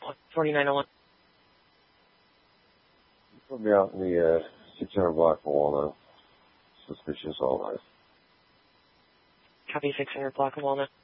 4901. Put me out in the 600 block of Walnut. Suspicious all right. Copy 600 block of Walnut.